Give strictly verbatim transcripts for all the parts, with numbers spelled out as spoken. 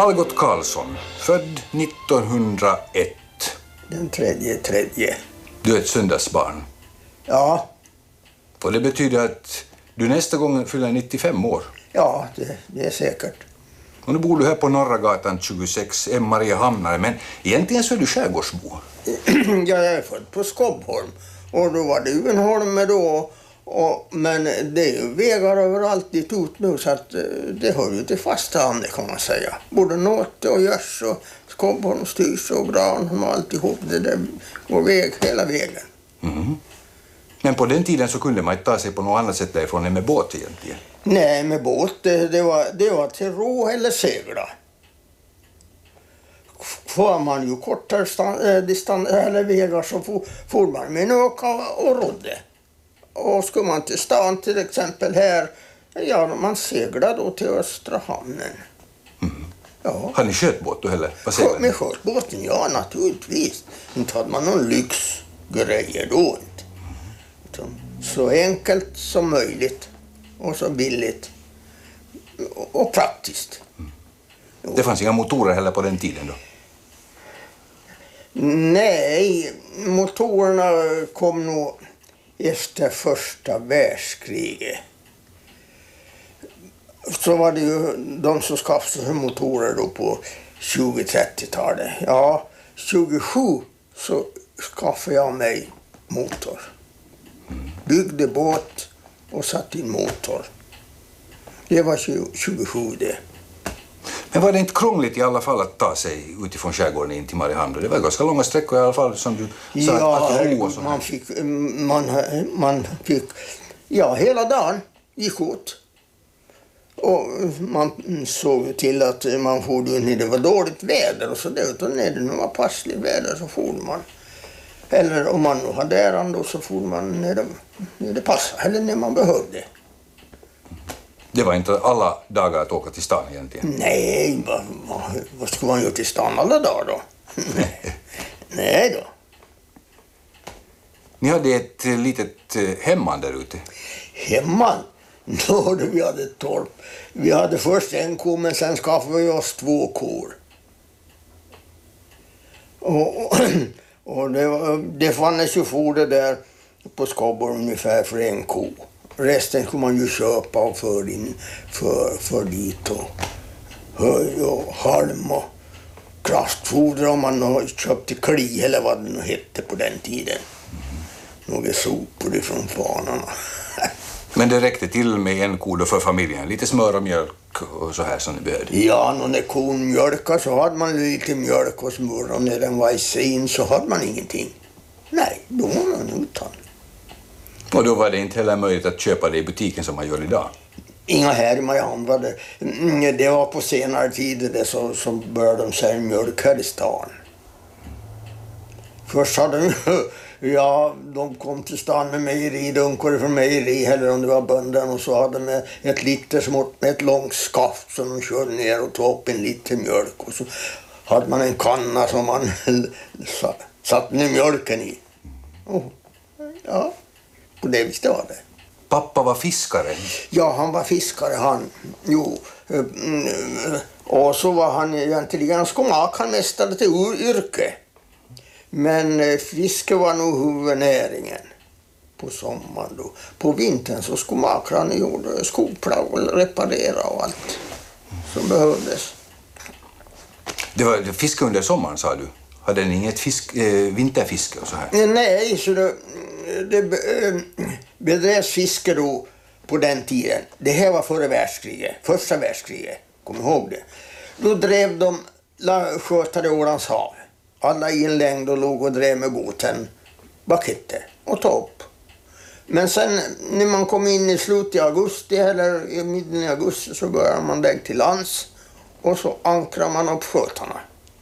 Algot Karlsson, född nittonhundraett. Den tredje, tredje. Du är ett söndagsbarn. Ja. Och det betyder att du nästa gång fyller nittiofem år. Ja, det, det är säkert. Och nu bor du här på Norra gatan tjugosex, en Mariehamnare, men egentligen så är du skärgårdsbo. Ja, jag är född på Skobbholm. Och då var det ju en holme då. Och, men det är ju vägar överallt dit ut nu, så att det hör ju till fastlandet kan man säga. Både Nåte och Görs och Skobbholm, Styrs och Granholm och alltihop. Det där går väg hela vägen. Mm. Men på den tiden så kunde man inte ta sig på något annat sätt därifrån än med båt egentligen. Nej, med båt det, det, var, det var till ro eller segla. Får man ju kortare stand, äh, distans, eller vägar så får, får man med en åka och rodde. Och skulle man till stan till exempel här, ja, man seglade då till Östra hamnen. Mm. Ja. Har ni skötbåt då heller? Skö, med skötbåten, ja naturligtvis. Inte hade man någon lyxgrejer då inte. Så enkelt som möjligt och så billigt och, och praktiskt. Mm. Det fanns inga motorer heller på den tiden då? Nej, motorerna kom nog efter första världskriget. Så var det ju de som skaffade sig motorer då på tjugo-trettiotalet. Ja, tjugosju så skaffade jag mig motor. Byggde båt och satte in motor. Det var tjugosju det. Men var det inte krångligt i alla fall att ta sig utifrån skärgården in till Mariehamn? Det var ganska långa sträckor i alla fall som du sa. Ja, att ro och så. man fick, man, man fick, ja hela dagen gick åt. Och man såg till att man for när det var dåligt väder och så där. Utan när det var passligt väder så for man. Eller om man nu hade äran då så for man när det, när det passade eller när man behövde. Det var inte alla dagar att åka till stan egentligen? Nej, vad, vad, vad ska man göra till stan alla dagar då? Nej då. Ni hade ett litet hemman där ute? Hemman? Då vi hade ett torp. Vi hade först en ko, men sen skaffade vi oss två kor. Och, och, och det, det fanns ju foder där på Skobbor ungefär för en ko. Resten skulle man ju köpa och för, in, för, för dit och höj och halm och kraftfoder om man köpte kli eller vad det nu hette på den tiden. Några sopor ifrån fanarna. Men det räckte till med en ko för familjen? Lite smör och mjölk och så här som ni behövde? Ja, när kon mjölkade så hade man lite mjölk och smör och när den var i sin så hade man ingenting. Nej, då var man utan. Och då var det inte heller möjligt att köpa det i butiken som man gör idag? Inga här i Mariehamn var det. Det var på senare tider det så, så började de sälja mjölk här i stan. Först hade de, ja, de kom till stan med mejeridunkor från mejeri eller om det var bönden och så hade de ett liter smått med ett långt skaft som de körde ner och tog upp en liter mjölk och så hade man en kanna som man satte ner mjölken i. Och, ja. Och det visste var det. Pappa var fiskare? Ja, han var fiskare han. Jo. Och så var han egentligen skomak. Han mästade till yrke. Men fiske var nog huvudnäringen på sommaren då. På vintern så skomakade han och gjorde skoplag och reparera och allt som behövdes. Det var fiske under sommaren sa du? Hade ni inget fisk, äh, vinterfiske och så här? Nej, så det... Det bedrevs fiske då på den tiden. Det här var före världskriget, första världskriget, kom ihåg det. Då drev de, skötade Ålands hav. Alla inlängd och låg och drev med båten baketter och tog upp. Men sen när man kom in i slutet av augusti eller i mitten av augusti så började man lägga till lands och så ankrar man upp skötarna.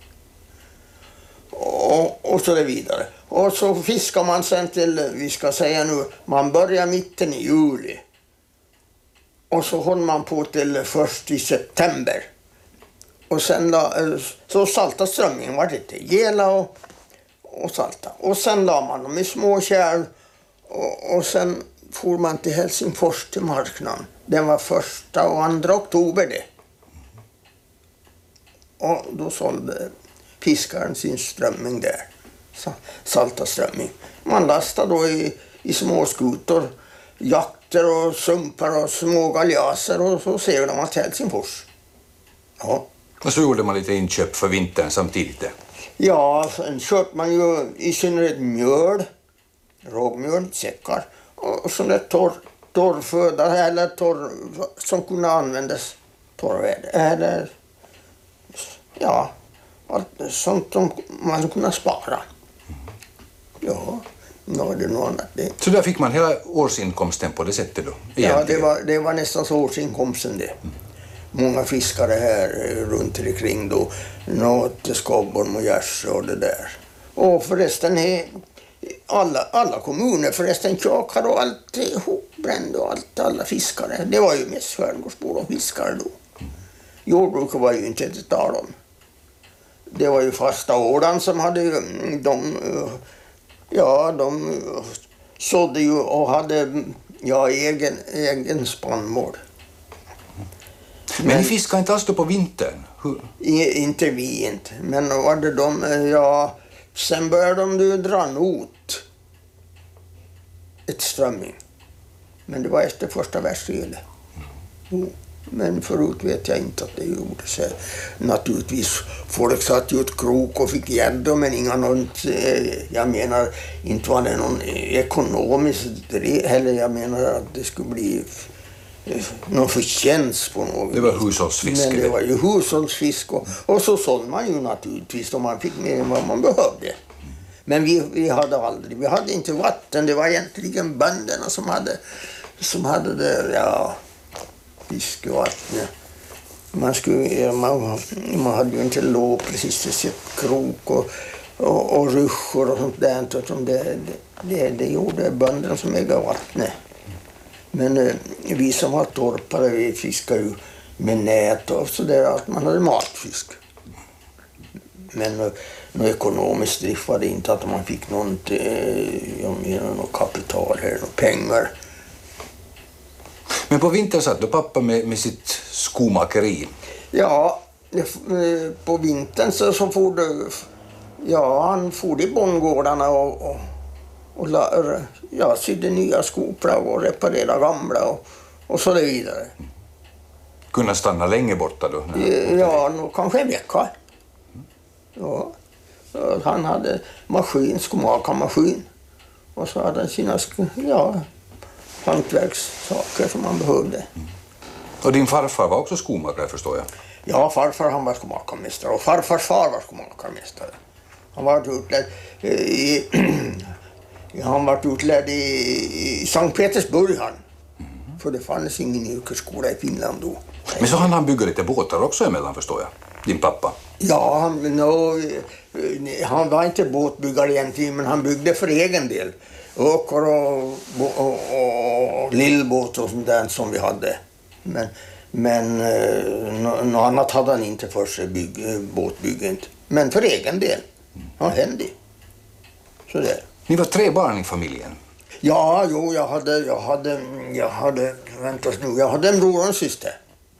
Och, och så det vidare. Och så fiskar man sen till, vi ska säga nu, man börjar mitten i juli. Och så håller man på till först i september. Och sen la, så salta strömmingen var det till gela och, och salta. Och sen la man dem i små kärl och, och sen for man till Helsingfors till marknaden. Den var första och andra oktober det. och då sålde fiskaren sin strömming där. Salta strömming. Man lastade då i, i små skutor, jakter och sumpar och små galjaser och så seglade man till Helsingfors. Ja. Och så gjorde man lite inköp för vintern samtidigt. Ja, sen köpte man ju i synnerhet mjöl, rågmjöl, säckar och sån där torr, torrföda eller torr som kunde användas torrväder. Eller ja, allt sånt som man kunde spara. Ja, nu är det något annat. Det. Så där fick man hela årsinkomsten på det sättet då? Egentligen. Ja, det var, det var nästan så årsinkomsten det. Mm. Många fiskare här runt omkring då, Nåt, Skobborn och Gärsö och det där. Och förresten, alla, alla kommuner, förresten Tjakar och allt hopbränd och allt, alla fiskare. Det var ju mest skärgårdsbor och fiskare då. Jordbruket var ju inte ett tal om. Det var ju fasta Åland som hade de, ja, de sådde ju och hade ja, egen, egen spannmål. Men, men ni fiskar inte alls då på vintern? Hur? I, inte vi inte. Men var det de, ja, sen började de ju dra not ett strömming. Men det var efter första världskriget. Mm. Men förut vet jag inte att det gjorde sig. Naturligtvis, folk satt ju ett krok och fick gädda, men inga något, jag menar, inte var det någon ekonomisk, eller jag menar att det skulle bli någon förtjänst på något. Det var hushållsfiske. Men det var ju hushållsfisk och, och så sålde man ju naturligtvis om man fick mer än vad man behövde. Men vi, vi hade aldrig, vi hade inte vatten, det var egentligen bönderna som hade, som hade det, ja, fisk och vatten. Man, skulle, man, man hade ju inte lov precis till sitt krok och, och, och ryschor och sånt där. Det, det, det, det gjorde bönderna som ägde vattnet. Men eh, vi som var torpare, vi fiskade ju med nät och sådär, att man hade matfisk. Men eh, något ekonomiskt drift var det inte, att man fick något, eh, jag menar, något kapital eller något pengar. Men på vintern satt då pappa med, med sitt skomakeri? Ja, på vintern så, så for det, ja, han for i bondgårdarna och, och, och la, ja, sydde nya skoplagg och reparera gamla och, och så det vidare. Kunna stanna länge borta då? Ja, nog kanske en vecka. Ja, han hade maskin, skomakarmaskin. Och så hade han sina, ja, hantverkssaker som man behövde. Mm. Och din farfar var också skomakare, förstår jag? Ja, farfar han var skomakarmästare och farfars far var skomakarmästare. Han var utlärd i, han var utlärd i, i Sankt Petersburg han. Mm. För det fanns ingen yrkesskola i Finland då. Men så hann han bygga lite båtar också emellan, förstår jag? Din pappa? Ja, han, no, han var inte båtbyggare egentligen, men han byggde för egen del. Åkor och, och, och, och lillbåt och sånt där som vi hade. Men, men eh, något annat hade han inte för sig, bygg, båtbygget. Men för egen del. Han hände. Sådär. Ni var tre barn i familjen? Ja, jo, jag hade, jag hade, jag hade, vänta nu, jag hade en bror och en syster.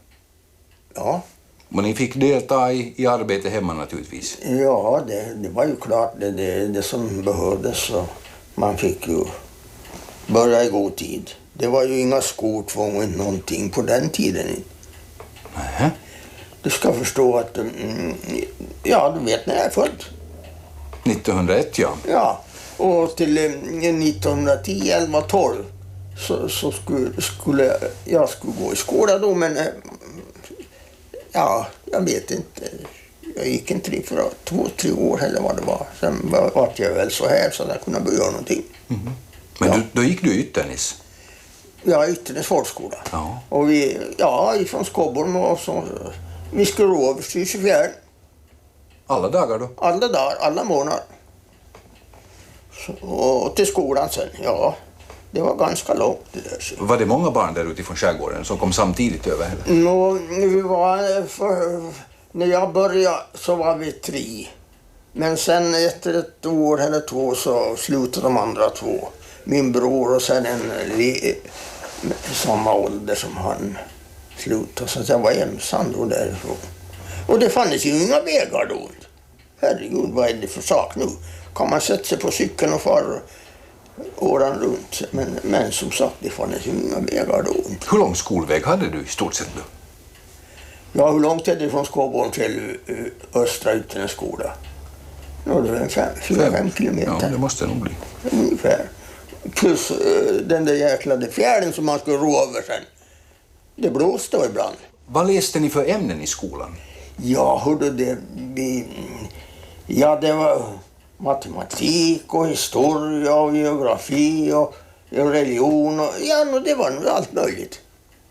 Ja. Men ni fick delta i, i arbete hemma naturligtvis? Ja, det, det var ju klart det, det, det som behövdes. Så man fick ju börja i god tid. Det var ju inga skoltvång och någonting på den tiden. Nähä. Du ska förstå att, mm, ja, du vet när jag är född. nittonhundraett, ja. Ja, och till eh, nittonhundratio, elva, tolv så, så skulle, skulle jag skulle gå i skola då, men eh, ja, jag vet inte. Jag gick inte det för två, tre år eller vad det var. Sen var jag väl så här så att jag kunde börja någonting. Mm. Men ja. du, då gick du i Ytternis? Ja, Ytternis folkskola. Ja. Och vi, ja, ifrån Skobborn och så, vi skulle över till tjugofjärde. Alla dagar då? Alla dagar, alla månader. Så, och till skolan sen, ja. Det var ganska långt det där. Så. Var det många barn där utifrån skärgården som kom samtidigt över? Nå, vi var, för, när jag började så var vi tre. Men sen efter ett år eller två så slutade de andra två. Min bror och sen en li, samma ålder som han slutade. Så jag var ensam då därifrån. Och det fanns ju inga vägar då. Herregud, vad är det för sak nu? Kan man sätta sig på cykeln och fara åren runt? Men, men som sagt, det fanns ju inga vägar då. Hur lång skolväg hade du i stort sett då? Ja, hur långt är det från Skåborn till uh, Östra Ytternäs skola? Ja, det är en fem, fyra, fem kilometer. Ja, det måste nog bli. Ungefär. Plus uh, den där jäkla fjärden som man skulle ro över sen. Det blåste ibland. Vad läste ni för ämnen i skolan? Ja, hörde det... Vi, ja, det var matematik och historia och geografi och religion och... Ja, no, det var nog allt möjligt.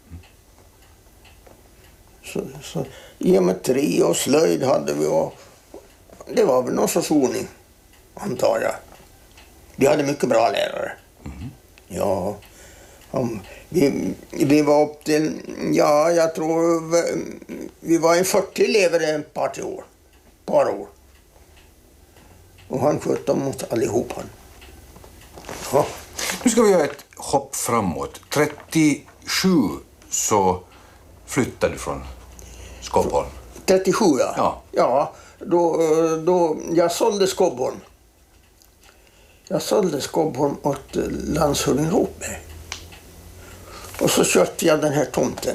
Så, så, geometri och slöjd hade vi och det var väl någon sorts ordning, antar jag. Vi hade mycket bra lärare. Mm. Ja, um, vi, vi var upp till, ja, jag tror vi var en fyrtio elever en par år. Par år. Och han skötte dem mot allihopa. Ja. Nu ska vi göra ett hopp framåt. trettiosju så flyttade du från Skåborn. trettiosju, ja. Ja. Ja, då, då jag sålde Skåborn. Jag sålde Skåborn åt landshövding Rådberg. Och så köpte jag den här tomten.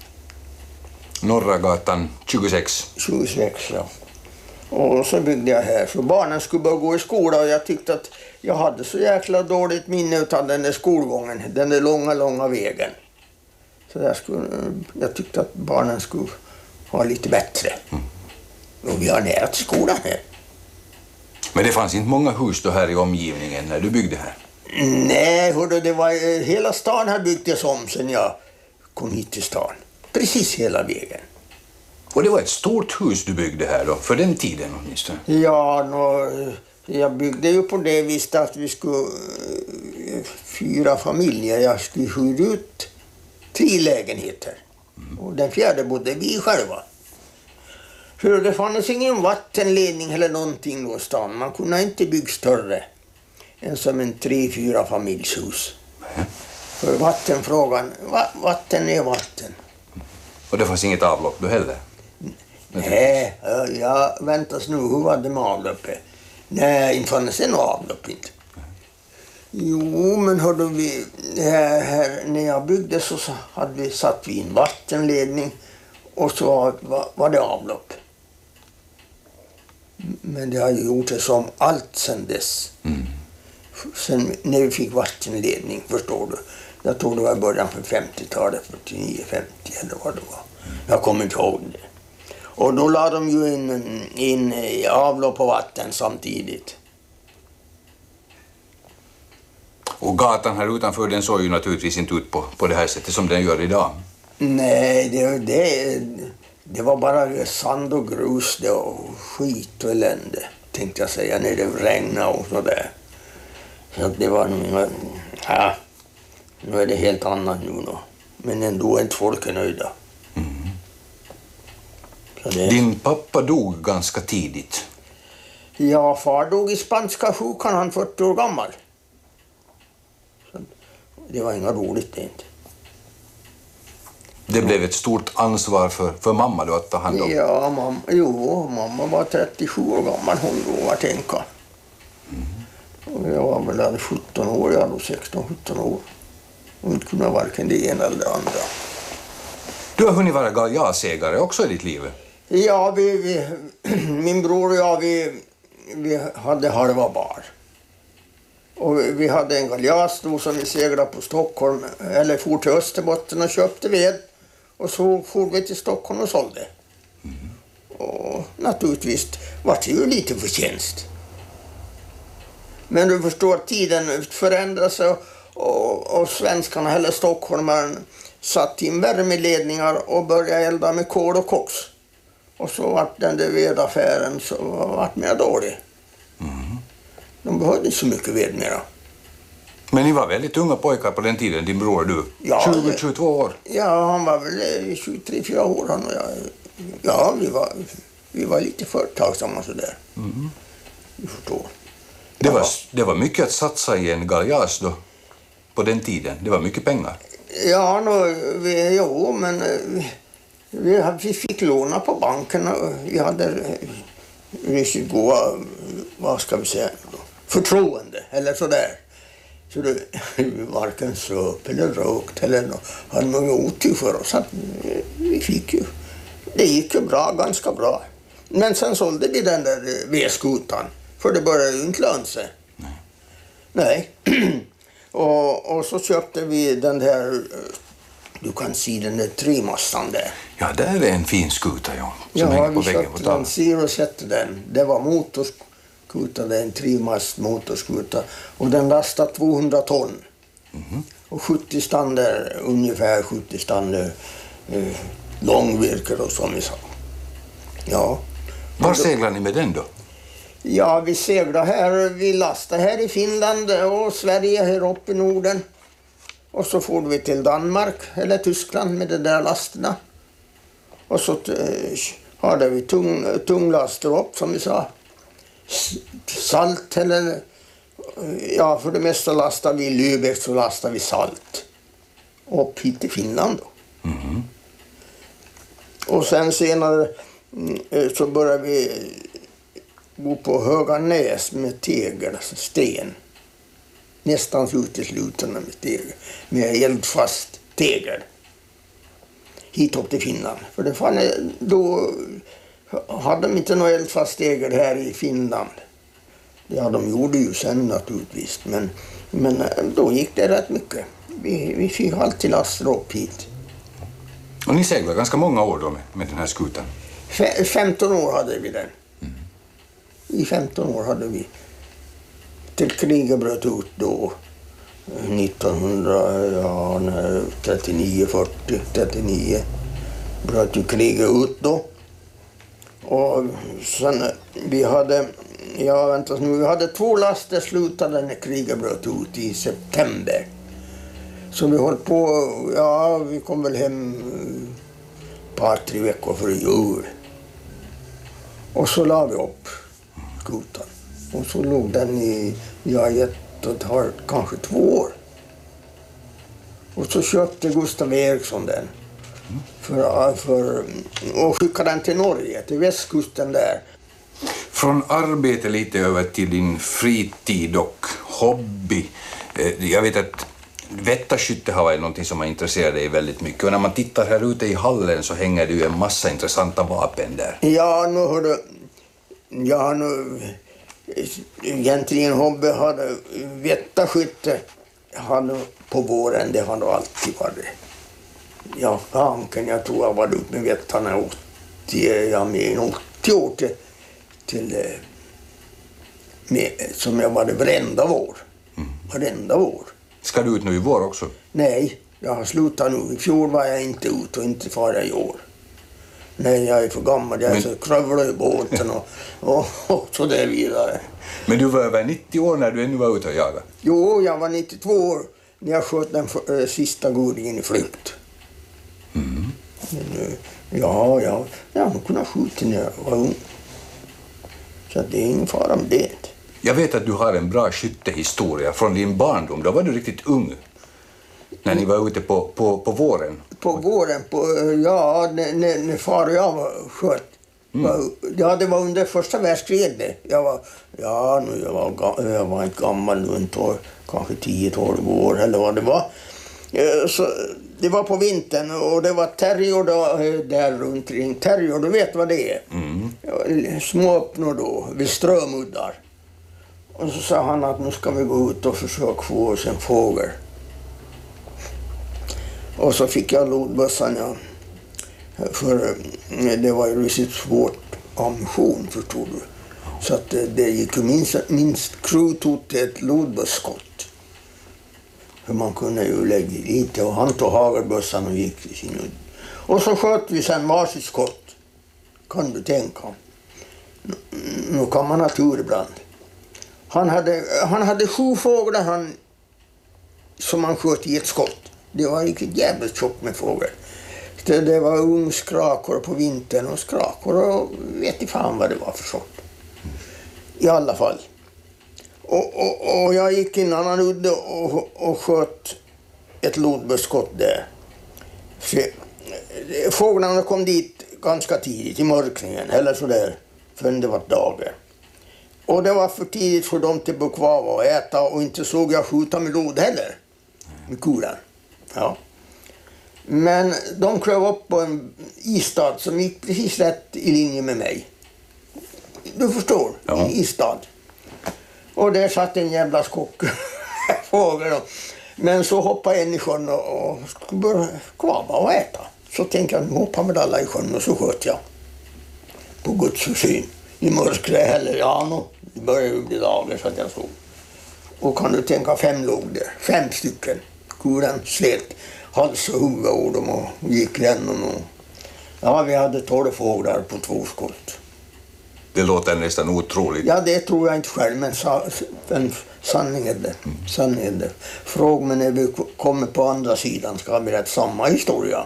Norra gatan tjugosex. tjugosex, ja. Och så byggde jag här. Så barnen skulle börja gå i skola och jag tyckte att jag hade så jäkla dåligt minne av den där skolgången. Den där långa, långa vägen. Så jag, skulle, jag tyckte att barnen skulle ha lite bättre. Mm. Och vi har nära till skolan här. Men det fanns inte många hus då här i omgivningen när du byggde här? Nej, hörde, det var, hela stan har byggts om sen jag kom hit till stan. Precis hela vägen. Och det var ett stort hus du byggde här då, för den tiden åtminstone? Ja, nå, jag byggde ju på det viset att vi skulle fyra familjer. Jag skulle hyra ut tre lägenheter. Mm. Och den fjärde bodde vi själva. För det fanns ingen vattenledning eller någonting då i stan. Man kunde inte bygga större än som en tre, fyra familjshus. Mm. För vattenfrågan, va, vatten är vatten. Och det fanns inget avlopp då heller? Nej, ja, väntas nu, hur var det med avloppet? Nej, inte fanns det något avlopp inte. Jo, men hörde vi, här, här, när jag byggde så hade vi satt vi en vattenledning och så var, var det avlopp. Men det har ju gjort det som allt sedan dess. Mm. Sen när vi fick vattenledning, förstår du. Jag tror det var början på femtiotalet, fyrtionio femtio eller vad det var. Jag kommer inte ihåg det. Och då la de ju in, in avlopp och vatten samtidigt. Och gatan här utanför den såg ju naturligtvis inte ut på, på det här sättet som den gör idag. Nej, det, det, det var bara sand och grus det och skit och elände, tänkte jag säga, när det regnade och sådär. Så det var nog, ja, nu är det helt annat nu då. Men ändå är inte folk nöjda. Mm. Det... Din pappa dog ganska tidigt. Ja, far dog i spanska sjukan, han fyrtio år gammal. Så det var inga roligt det inte. Det blev ett stort ansvar för, för mamma då att ta hand om? Ja, mamma, jo, mamma var trettiosju år gammal, hon då var tänka. Mm. Och jag var väl där sjutton år, jag var sexton sjutton år. Och inte kunde varken det ena eller det andra. Du har hunnit vara galjasägare också i ditt liv? Ja, vi, vi, min bror och jag, vi, vi hade halva bar. Och vi, vi hade en galjas då som vi seglade på Stockholm, eller for till Österbotten och köpte ved. Och så for vi till Stockholm och sålde. Mm. Och naturligtvis var det ju lite förtjänst. Men du förstår, tiden förändras och, och, och svenskarna eller stockholmaren satt in värmeledningar och började elda med kol och koks. Och så vart den där vedaffären så vart mer dålig. Mm. De behövde inte så mycket ved mera. Men ni var väldigt unga pojkar på den tiden, din bror du? Ja, tjugo tjugotvå år? Ja, han var väl tjugotre fyra år han och jag. Ja, vi var, vi var lite företagsamma sådär. Mm. Du förstår. Det var, det var mycket att satsa i en galjas då, på den tiden. Det var mycket pengar. Ja, no, vi, jo, men Vi, hade, vi fick låna på banken och vi hade riktigt goda, vad ska vi säga, förtroende eller sådär. Så det varken söp eller rökt eller no, hade någon otur för oss. Att vi fick ju, det gick ju bra, ganska bra. Men sen sålde vi den där vedskutan, för det började ju inte löna sig. Nej. Nej. och, och så köpte vi den där, du kan se den där tremastan där. Ja, där är en fin skuta, ja. Som ja, hänger på vi väggen köpte på den, ser och sätter den. Det var motorskuta, det är en tremast motorskuta. Och den lastade tvåhundra ton. Mm-hmm. Och sjuttio stander, ungefär sjuttio stander eh, långvirke då, som vi sa. Ja. Var seglar ni med den då? Ja, vi seglade här, vi lastade här i Finland och Sverige här uppe i Norden. Och så får vi till Danmark eller Tyskland med de där lasterna. Och så eh, hade vi tung, tunglaster upp, som vi sa. Salt eller, ja, för det mesta lastar vi i Lübeck, så lastar vi salt. Upp hit till Finland då. Mm-hmm. Och sen senare så började vi gå på Höganäs med tegel, alltså sten. Nästan uteslutande med tegel, med eldfast tegel. Hit upp till Finland. För det fann, då hade de inte något eldfast tegel här i Finland. Ja, de gjorde ju sen naturligtvis, men, men då gick det rätt mycket. Vi, vi fick alltid laster upp hit. Och ni seglade ganska många år då med, med den här skutan? F- femton år hade vi den. Mm. I femton år hade vi. Till kriget bröt ut då nittonhundratrettionio fyrtio trettionio bröt ju kriget ut då. Och sen vi hade, ja vänta nu, vi hade två laster slutade när kriget bröt ut i september. Så vi höll på, ja vi kom väl hem ett par, tre veckor före jul. Och så la vi upp skutan. Och så låg den i, ja, ett och ett halvt, kanske två år. Och så köpte Gustav Eriksson den. För, för, och skickade den till Norge, till västkusten där. Från arbete lite över till din fritid och hobby. Jag vet att vättaskytte har varit någonting som har intresserat dig väldigt mycket. Och när man tittar här ute i hallen så hänger det ju en massa intressanta vapen där. Ja, nu har du... Ja, nu... Egentligen hobby hade vättaskytte hade på våren, det har nog alltid varit. Ja, fanken, jag tror jag var uppe med vättarna åttio, ja, med åttio år till, till med, som jag var det varenda år. Mm. Varenda år. Ska du ut nu i vår också? Nej, jag har slutat nu. I fjol var jag inte ut och inte fara i år. Nej, jag är för gammal. Jag är men... så krövlar i båten och, och, och så där vidare. Men du var över nittio år när du ännu var ute och jagade? Jo, jag var nittiotvå år när jag sköt den för, äh, sista godingen i flykt. Mm. Men, äh, ja, ja, jag har kunnat skjuta när jag var ung. Så det är ingen fara med det. Jag vet att du har en bra skyttehistoria från din barndom. Då var du riktigt ung. När ni var ute på, på, på våren? På våren, på, ja, när, när, när far och jag var sköt. Mm. Ja, det var under första världskriget. Jag var, ja, nu jag var, jag var inte gammal, runt år, kanske tio tolv år eller vad det var. Så det var på vintern och det var terrier då, där runt kring. Terrier, du vet vad det är. Mm. Små öppnor då, vid strömuddar. Och så sa han att nu ska vi gå ut och försöka få oss en fågel. Och så fick jag lodbössan, ja. För det var ju riktigt svårt ammunition, förstår du. Så att det, det gick ju minst, minst krut ut till ett lodbösskott. För man kunde ju lägga lite och han tog hagelbössan och gick till sin udd. Och så sköt vi sen varsitt skott. Kan du tänka. Nu, nu kan man ha tur ibland. Han hade, han hade sju fåglar han, som han sköt i ett skott. Det var riktigt jävligt tjockt med fågel. Det, det var ungskrakor på vintern och skrakor och vet inte fan vad det var för sort. I alla fall. Och, och, och jag gick in annan udde och, och sköt ett lodbösskott där. För Fåglarna kom dit ganska tidigt i mörkningen, eller sådär, förrän det var dagar. Och det var för tidigt för dem att bo kvar och äta, och inte såg jag skjuta med lod heller, med kulan. Ja. Men de klev upp på en istad som gick precis rätt i linje med mig. Du förstår, ja. Istad. Och där satt en jävla skock fågel. Men så hoppade en i sjön och, och började kvava och äta. Så tänkte jag, nu hoppar med alla i sjön, och så sköt jag. På Guds försyn. I mörkret heller, ja, no, det började bli dagar så att jag såg. Och kan du tänka, fem låg där, fem stycken. Kulan slet hals och huvud och dem och gick rännan. Och ja, vi hade tolv fåglar på två skott. Det låter nästan otroligt. Ja, det tror jag inte själv, men, sa, men sanning är det. Mm. Sanning är det. Fråga mig när vi kommer på andra sidan ska vi berätta samma historia.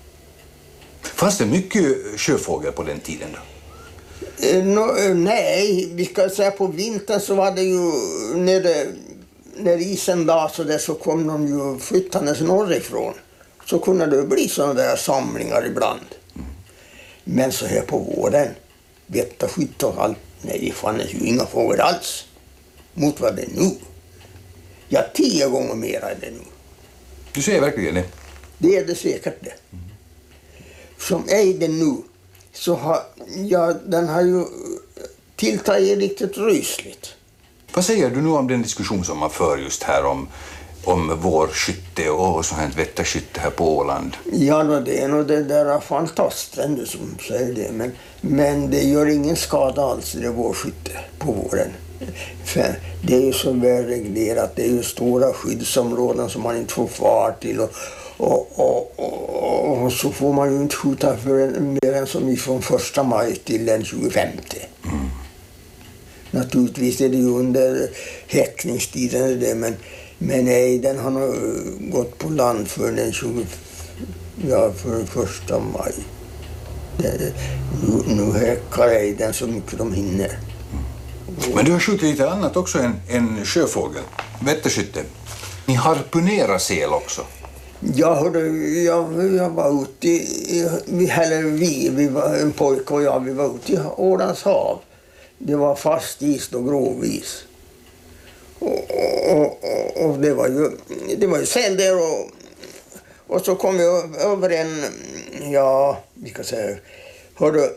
Fanns det mycket sjöfågel på den tiden då? Eh, no, eh, nej, vi ska säga på vintern så var det ju när, det, när isen la så, där, så kom de ju flyttandes norrifrån. Så kunde det bli sådana där samlingar ibland. Mm. Men så här på våren, vettaskytt och allt, nej, det fanns ju inga fåglar alls. Mot vad det är nu. Ja, tio gånger mer är det nu. Du säger verkligen det? Det är det säkert det. Mm. Som är det nu, så har, ja, den har ju tilltagit riktigt rysligt. Vad säger du nu om den diskussion som man för just här om, om vårskytte och sånt här vettaskytte här på Åland? Ja, det är nog det där fantastiska som säger det. Men, men det gör ingen skada alls i det vårskytte på våren. För det är ju så väl reglerat. Det är ju stora skyddsområden som man inte får far till. Och, och, och, och, och så får man ju inte skjuta för mer än som från första maj till den tjugofemte. Mm. Naturligtvis är det ju under häckningstiden det, men, men nej, den har nog gått på land för den tjugofemte, ja, för första maj. Det, nu, nu häckar ej den så mycket de hinner. Mm. Men du har skjutit lite annat också än, än sjöfågel, vettaskytte. Ni harpunerar säl också. Ja, hörde, jag, jag var ute i, eller vi, vi var, en pojke och jag, vi var ute i Ålands hav. Det var fast is och gråvis. Och, och, och, och det var ju, det var ju säl där och, och så kom vi över en, ja, vi kan säga, hörde,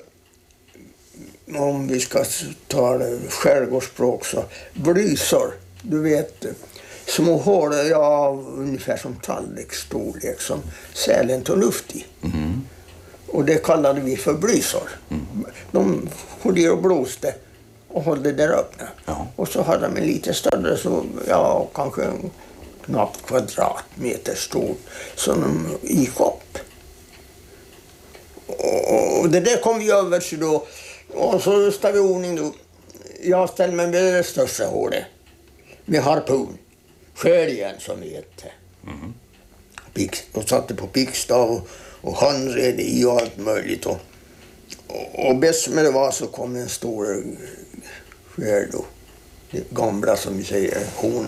om vi ska ta det skärgårdsspråk så, blysor, du vet, små hål, ja, ungefär som tallriksstorlek som sälen tog luft i. Mm. Och det kallade vi för blysor. Mm. De höll och blåste och höll det där öppna. Ja. Och så hade de en lite större, så, ja, kanske en knappt kvadratmeter stor, så de gick upp. Och det där kom vi över sig då, och så rustade vi ordning då. Jag ställde mig med det största hålet, med harpun. Sköljen som det hette. Mm. Pix, och satte på pickstav och, och handred i och allt möjligt. Och, och, och bäst med det var så kom en stor sköld då. Det gamla som vi säger, hona.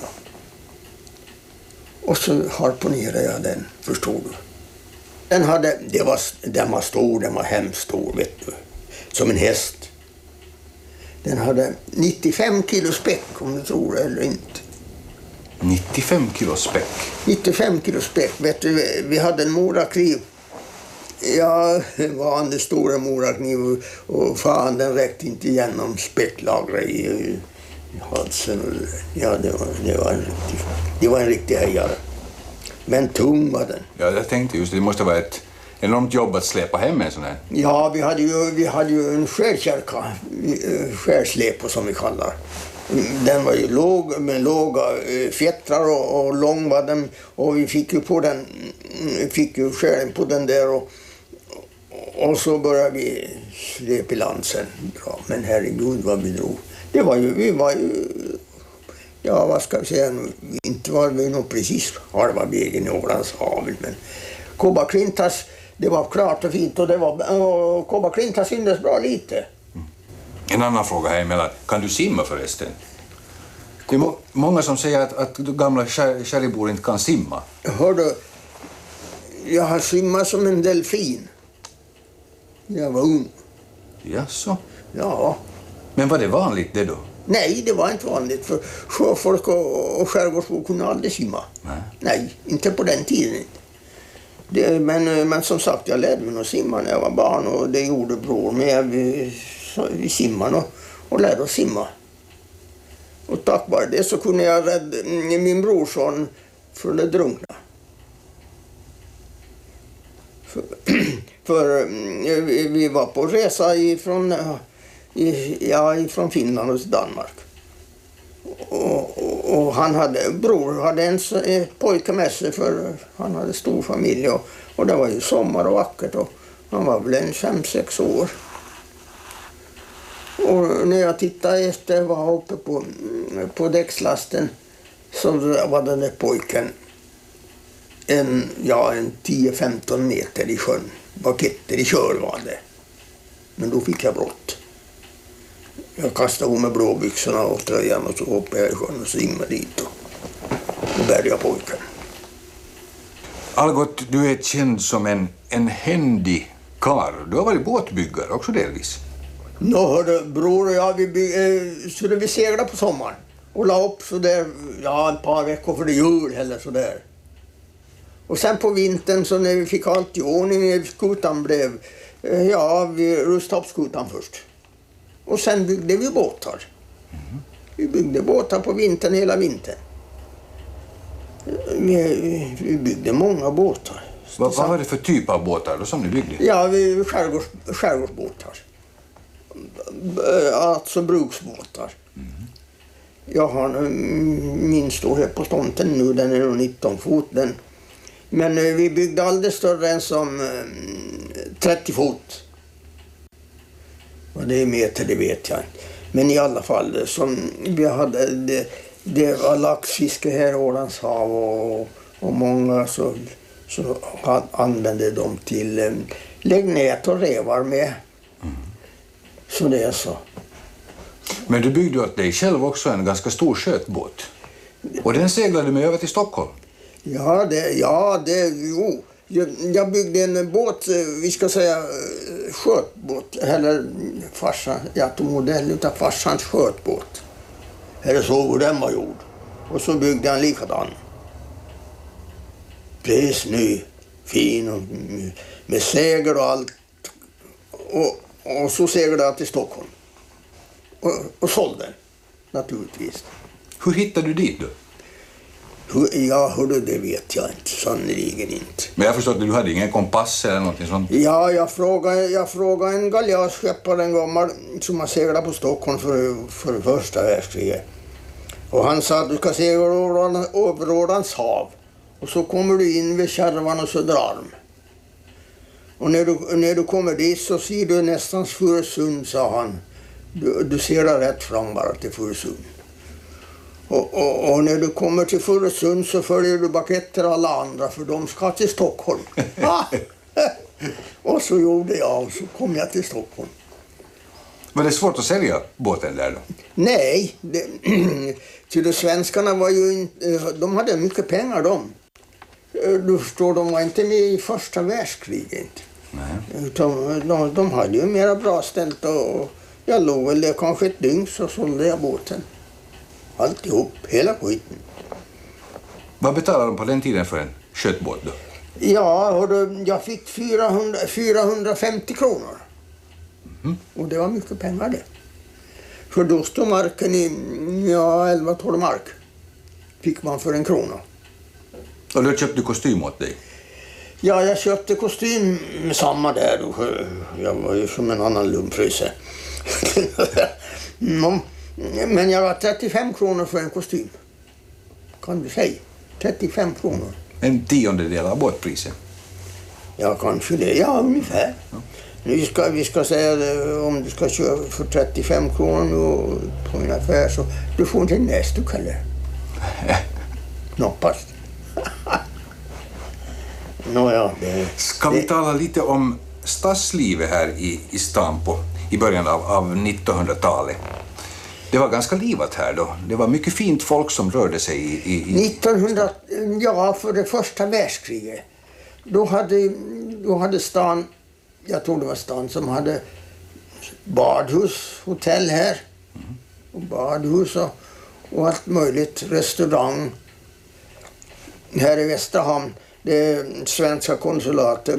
Och så harponerade jag den, förstår du. Den hade, det var, den var stor, den var hemskt stor, vet du. Som en häst. Den hade nittiofem kilo späck, om du tror det eller inte. nittiofem kilo späck. nittiofem kilo späck. Vet du, vi hade en morakniv. Ja, det var en stora morakniv och fan, den räckte inte igenom späcklagret i, i halsen. Ja, det var, det var en riktig, det var en riktig hejare. Men tung var den. Ja, jag tänkte just det måste vara ett enormt jobb att släpa hem en sån här. Ja, vi hade ju, vi hade ju en skärkärka, skärsläp som vi kallar. Den var ju låg med låga fjättrar och, och lång var den, och vi fick ju på den, fick ju skären på den där och, och så började vi släpa i land sen. Ja, men herregud vad vi drog. Det var ju, vi var ju, ja vad ska vi säga nu, inte var vi nog precis halva vägen i Ålands hav, men Kobba Klintas, det var klart och fint och det var, och Kobba Klintas syntes bra lite. En annan fråga här emellan. Kan du simma förresten? Det är må- många som säger att, att gamla sherrybor inte kan simma. Hör du, jag har simmat som en delfin. Jag var ung. Jaså? Ja. Men var det vanligt det då? Nej, det var inte vanligt. För sjöfolk och, och skärgårdsbor kunde aldrig simma. Nej. Nej, inte på den tiden. Det, men, men som sagt, jag lärde mig att simma när jag var barn. Och det gjorde bror med. Vi, vi simmade och, och lärde oss simma. Och tack vare det så kunde jag rädda min brorson från att drunkna. För, för vi var på resa ifrån, ja, ifrån Finland och Danmark. Och, och, och han hade, bror hade en pojke med sig för han hade stor familj. Och, och det var ju sommar och vackert och han var väl en fem, sex år. Och när jag tittade efter var uppe på, på däckslasten så var den där pojken en, ja, en tio femton meter i sjön. Baketter i kör var det. Men då fick jag brott. Jag kastade om med blåbyxorna och tröjan och så hoppade jag i sjön och simmade dit och, och bärgade jag pojken. Algot, du är känd som en, en händig karl. Du har varit båtbyggare också delvis. Nå hörde bror och jag, vi, bygg, eh, så vi seglade på sommaren och la upp så där, ja, ett par veckor för det jul eller så där. Och sen på vintern så när vi fick allt i ordning, när skutan blev, eh, ja, vi rustade upp skutan först. Och sen byggde vi båtar. Mm. Vi byggde båtar på vintern hela vintern. Vi, vi byggde många båtar. Vad, vad var det för typ av båtar då som ni byggde? Ja, vi skärgårds, skärgårdsbåtar. Alltså bruksbåtar. Mm. Jag har min står här på stånten nu, den är nitton fot. Den. Men vi byggde aldrig större än som trettio fot. Vad det är meter, det vet jag inte. Men i alla fall, som vi hade, det, det var laxfiske här i Ålands hav och, och många så, så använde de till läggnät och revar med. Mm. Så det är så. Men du byggde åt dig själv också en ganska stor skötbåt. Och den seglade med över till Stockholm. Ja, det, ja, det, jo. Jag, jag byggde en båt, vi ska säga skötbåt, eller farsan, jag tog modell utav farsans skötbåt. Eller så hur den var gjord. Och så byggde han likadan. Precis ny, fin och med segel och allt. Och, och så seglade jag till Stockholm. Och, och sålde den, naturligtvis. Hur hittade du dit då? Ja, hörde, det vet jag inte, sannoliken inte. Men jag förstår att du hade ingen kompass eller något sånt? Ja, jag frågade, jag frågade en galjasskeppare en gammal som har seglat på Stockholm för, för första världskriget. Och han sa att du ska segla över Ålands hav. Och så kommer du in vid Kärvan och Söderarm. Och när du, när du kommer dit så ser du nästan Furesund, sa han. Du, du ser det rätt fram bara till Furesund. Och, och, och när du kommer till Furesund så följer du baketter alla andra för de ska till Stockholm. Och så gjorde jag och så kom jag till Stockholm. Var det svårt att sälja båten där då? Nej, det, till de svenskarna var ju inte, de hade mycket pengar de. Du förstår, de var inte med i första världskriget. Nej. Utan de, de hade ju mera bra ställt och jag låg väl det kanske ett dygn så sålde jag båten. Alltihop, hela skiten. Vad betalade de på den tiden för en skötbåt då? Ja, hörde, jag fick fyrahundra, fyrahundrafemtio kronor. Mm. Och det var mycket pengar det. För då stod marken i ja, elva tolv mark. Fick man för en krona. Och då köpte du kostym åt dig? Ja, jag köpte kostym samma där. Jag var ju som en annan lumpfryse. mm. Men jag var trettiofem kronor för en kostym. Kan du säga? trettiofem kronor. En tiondel av båtpriset? Ja, kanske det. Ja, ungefär. Ja. Nu ska, vi ska säga det, om du ska köra för trettiofem kronor nu på en affär så du får inte en nästuk heller. Knappast. Nåja, det... Ska vi tala lite om stadslivet här i, i stan på, i början av, av nittonhundratalet? Det var ganska livat här då. Det var mycket fint folk som rörde sig i... i, i nittonhundra, ja, för det första världskriget. Då hade, då hade stan jag tror det var stan som hade badhus, hotell här. Mm. Och badhus och, och allt möjligt, restaurang. Här i Västra hamn, det svenska konsulatet,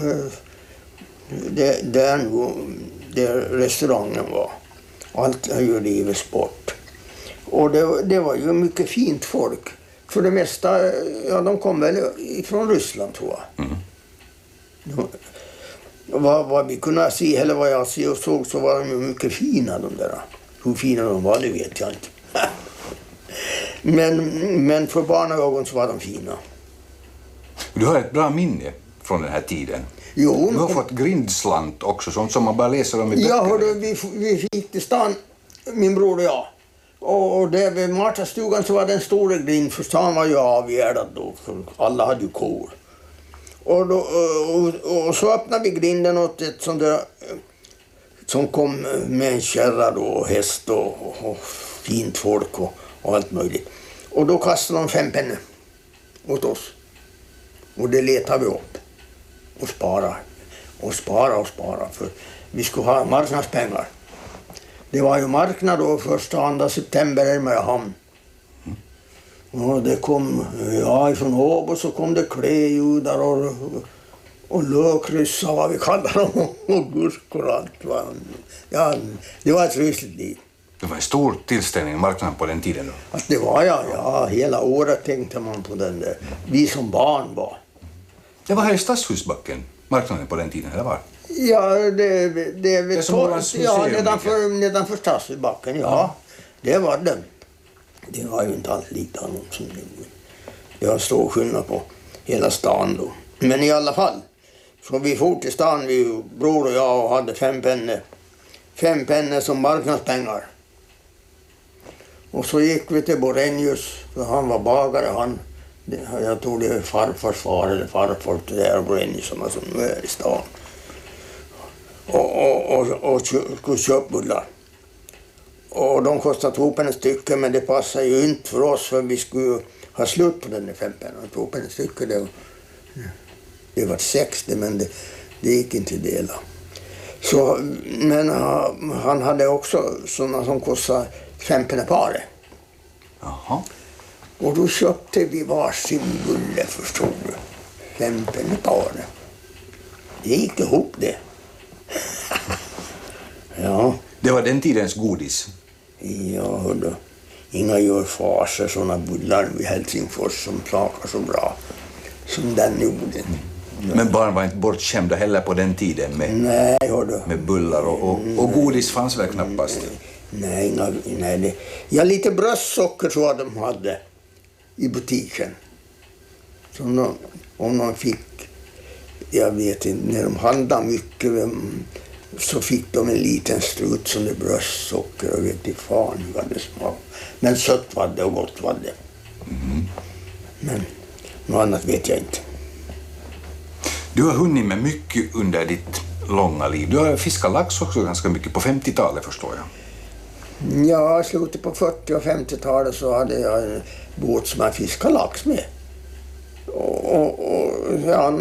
det, där, där restaurangen var. Allt har ju rivits bort. Och det, det var ju mycket fint folk. För det mesta, ja de kom väl från Ryssland tror jag. Mm. De, vad, vad vi kunde se, eller vad jag såg, så var de mycket fina de där. Hur fina de var, det vet jag inte. men, men för barnaögon så var de fina. Du har ett bra minne från den här tiden. Jo, du har fått grindslant också, sånt som man bara läser om i böcker. Ja, hörde, vi, vi gick till stan, min bror och jag. Och där vid Martastugan så var det en stor grind, för stan var ju avgärdad då, för alla hade ju kor. Och, då, och, och så öppnade vi grinden åt ett sånt där som kom med en kärra då, och häst och, och, och fint folk och, och allt möjligt. Och då kastade de fem pennor åt oss. Och det letade vi upp och spara och spara och spara, för vi skulle ha marknadspengar. Det var ju marknad då första och andra september i Mariehamn. Och det kom, ja, ifrån Åbo så kom det kläjudar och, och lökryssar, vad vi kallar dem, och gurkor och allt. Ja, det var ett rysligt liv. Det var en stor tillställning i marknaden på den tiden då? Att det var ja, ja, hela året tänkte man på den där. Vi som barn var. Det var här i Stadshusbacken, marknaden på den tiden, eller var? Ja, det, det, det, det är som Ålands museum. Ja, nedanför, nedanför Stadshusbacken, ja. ja. Det var det. Det var ju inte alls likadant som det. Det var stor skillnad på hela stan då. Men i alla fall, så vi for till stan, vi bror och jag, och hade fem pennor. Fem pennor som marknadspengar. Och så gick vi till Borenius, för han var bagare, han. Jag tror det är farfars far eller farfar till det här Borenius som nu är i stan. Och, och, och, och skulle köpa bullar. Och de kostade två pennor stycken, men det passade ju inte för oss, för vi skulle ha slut på den där fem pennor. Två pennor stycken, det, det var sextio, men det, det gick inte att dela. Så, men han, han hade också sådana som kostade fem pennor paret. Jaha. Och då köpte vi varsin bulle, förstår du. Fem pennor paret. Det gick ihop det. Ja. Det var den tidens godis. Ja, hördu. Inga gör faser, sådana bullar vid Helsingfors som smakar så bra som den gjorde. Ja. Men barn var inte bortskämda heller på den tiden med, nej, hördu. med bullar och, och, och godis fanns väl knappast? Nej, inga, nej det. Ja, lite bröstsocker tror jag de hade i butiken. Så de, om de fick, jag vet inte, när de handlade mycket så fick de en liten strut som det bröstsocker, och vet inte fan vad det smak. Men sött var det och gott var det. Mm. Men något annat vet jag inte. Du har hunnit med mycket under ditt långa liv. Du har fiskat lax också ganska mycket på femtiotalet, förstår jag. Ja, i slutet på fyrtio- och femtiotalet så hade jag en båt som jag fiskade lax med. Och, och, och ja,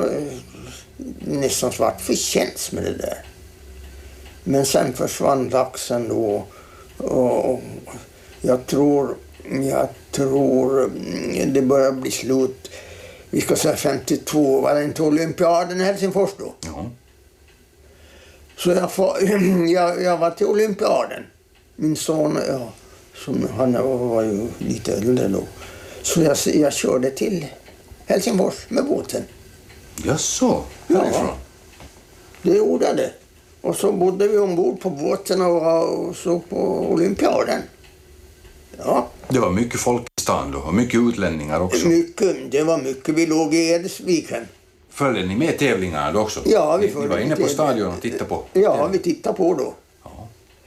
nästan svart förtjänst med det där. Men sen försvann laxen då, och jag tror, jag tror det börjar bli slut. Vi ska säga femtiotvå, var det inte olympiaden i Helsingfors då? Ja. Så jag, får, jag, jag var till olympiaden. Min son, ja, som han var ju lite äldre då. Så jag, jag körde till Helsingfors med båten. Ja, så. Ja, det gjorde jag det. Och så bodde vi ombord på båten och, och så på olympiaden. Ja. Det var mycket folk i stan då, och mycket utlänningar också. Mycket, det var mycket. Vi låg i Edsviken. Följde ni med tävlingarna då också? Ja, vi ni, ni var inne på stadion och tittade på? Ja, vi tittade på då. Ja.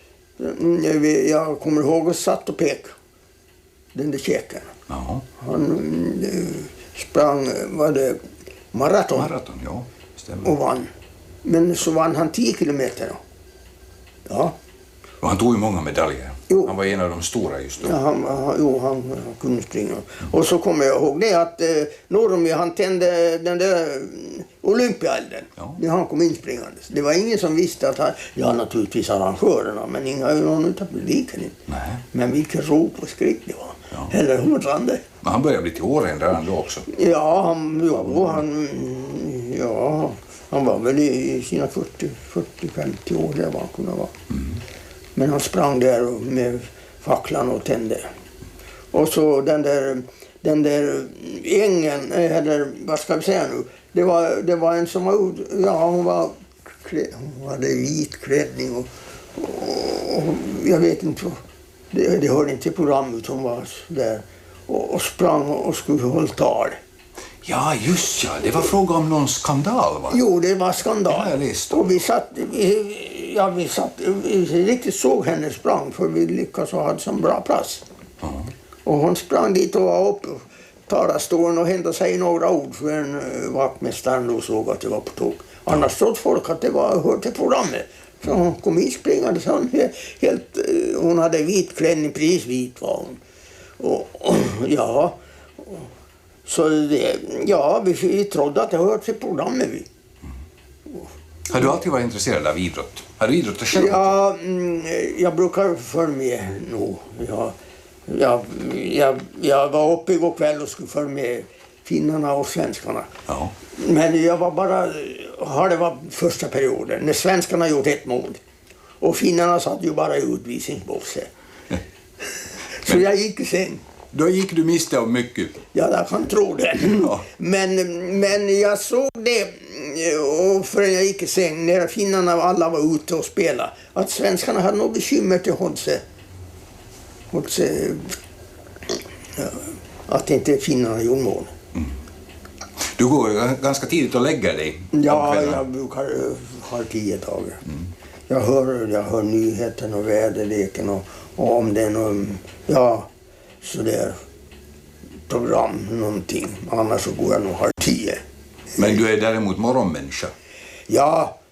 Jag kommer ihåg att satt och pek. Den där käken. Ja. Han sprang, var det maraton? Maraton, ja. Stämmer. Och vann. Men så vann han tio kilometer då. Ja. Och han tog ju många medaljer. Jo. Han var en av de stora just då. Ja, han, han, jo, han, han kunde springa. Och så kommer jag ihåg det att eh, Norrmy, han tände den där Olympiaelden. Ja. När han kom inspringandes. Det var ingen som visste att han, ja naturligtvis arrangörerna, men inga någon utav publiken. Nej. Men vilken rop och skrik det var. Ja. Eller humrande. Men han börjar bli till åren redan då också. Ja, han, jo, han, ja, han var väl i sina fyrtio femtio år där var han kunde vara. Mm. Men han sprang där med facklan och tände. Och så den där, den där ängen, eller vad ska vi säga nu, det var, det var en som var, ja hon var, hon hade vit klädning och, och, och jag vet inte, det, det hörde inte till programmet, hon var där och, och sprang och skulle hålla tal. Ja, just ja. Det var fråga om någon skandal, va? Jo, det var skandal. Ja, jag läste. Och vi satt, vi, ja, vi satt, vi riktigt såg henne sprang för vi lyckades ha en sån bra plats. Ja. Och hon sprang dit och var uppe på talarstolen och hämtade sig några ord för en uh, vaktmästaren då såg att det var på tåg. Annars trodde folk att det var hört till programmet. Så hon kom in springande, så hon, helt, uh, hon hade vit klänning, precis vit var hon. Och, och ja, så det, ja, vi, vi trodde att det hört till programmet. Vi. Har du alltid varit intresserad av idrott? Har du idrottat själv? Ja, mm, jag brukar följa med nog. Ja. Jag, jag, jag var uppe igår kväll och skulle följa med finnarna och svenskarna. Ja. Men jag var bara, det var första perioden, när svenskarna gjort ett mål. Och finnarna satt ju bara i utvisningsbåset. Så jag gick i säng. Då gick du miste om mycket. Ja, jag kan tro det. Ja. Men, men jag såg det, och förrän jag gick i säng, när finnarna alla var ute och spelade, att svenskarna hade nog bekymmer till hålla sig. Hålla sig ja, att inte finnarna gjorde mål. Mm. Du går ganska tidigt och lägger dig. Ja, jag brukar ha tio dagar. Mm. Jag hör, jag hör nyheten och väderleken och, och om det är någon, ja, sådär program, någonting. Annars så går jag nog halv tio. Men du är däremot morgonmänniska. Ja,